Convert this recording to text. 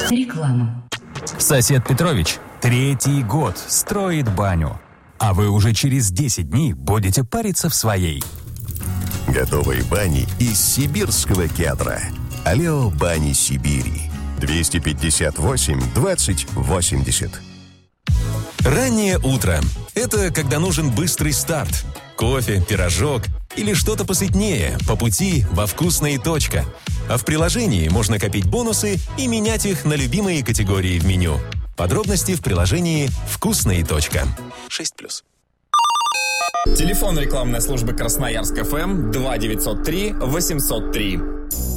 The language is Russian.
Реклама. Сосед Петрович 3-й год строит баню, а вы уже через 10 дней будете париться в своей. Готовые бани из сибирского кедра. Алео Бани Сибири. 258 20 80. Раннее утро – это когда нужен быстрый старт. Кофе, пирожок или что-то посытнее по пути во «Вкусная точка». А в приложении можно копить бонусы и менять их на любимые категории в меню. Подробности в приложении «Вкусная точка». 6+. Телефон рекламной службы Красноярск ФМ 2903 803.